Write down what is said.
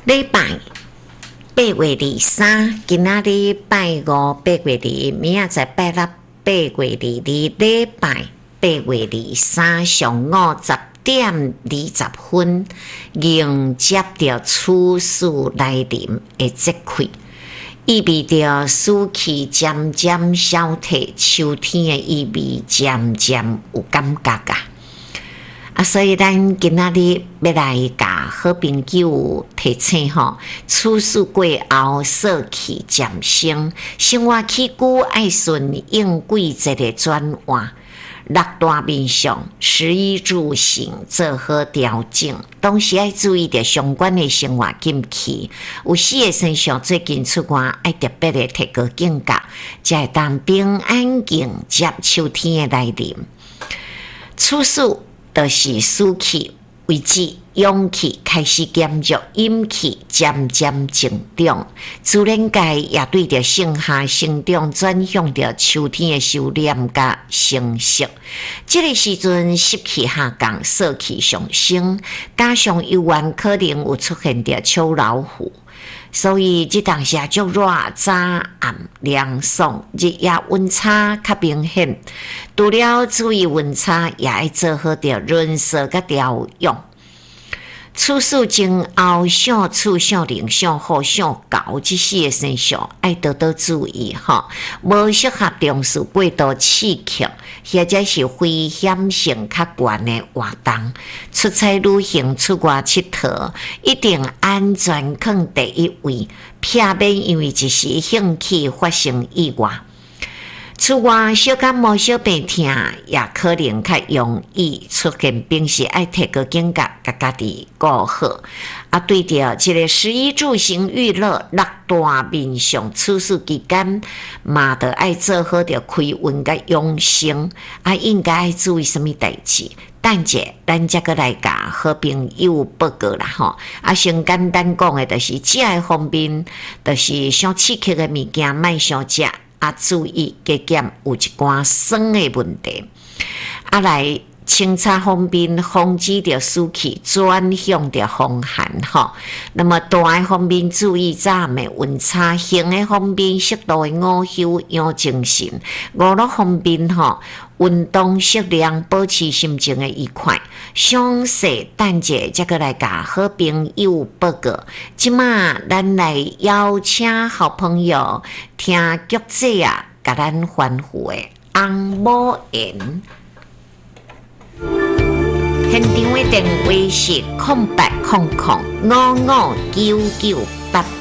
礼拜8月23，今仔日拜5，8月2，明仔载拜6，8月22，礼拜8月23上午10:20，迎接着处事来临的节气，意味着暑气渐渐消退，秋天的意味渐渐有感觉所以咱今仔日要来甲好朋友提醒处事过后，燥气渐升，生活起居爱顺应季节的转换。6大面向食衣住行做好调整，同时要注意着相关的生活禁忌。有4个生肖最近出外要特别的提高警觉，才会当平安迎接秋天的来临。处事就是暑气为止，阳气开始减弱，阴气渐渐增长，自然界也对着盛夏生长转向着秋天的收敛甲成熟。这个时阵湿气下降，燥气上升，加上幽怨可能有出现着秋老虎。所以这当时足热，早暗凉爽，日夜温差较明显。除了注意温差，也要做好着润色甲调养。处事前后，相处、相邻、相好、相交，这4个生肖要多多注意无适合从事过度刺激或者是危险性较悬的活动。出差旅行、出外佚佗，一定安全放第一位，避免因为一时兴起发生意外。出外小感冒、小病痛，也可能较容易出现，平时要提高警觉，甲家己顾好。对着这个食衣住行娱乐6大面向处事期间，嘛得爱做好着开运甲养生。应该爱注意什么代志？等者，咱才个来甲好朋友报告啦先简单讲的，就是食的方面，就是伤刺激的物件，莫伤食。注意加减有一寡酸的问题。来清查方面，防止着暑气转向着风寒那么大的方面，注意早暗的温差；轻的方面，适度的午休养精神；娱乐方面运动适量，保持心情的愉快。详细等者才个来甲好朋友报告。即马咱来邀请好朋友听局姐甲咱欢呼的红某言。现场的电话是0800559988。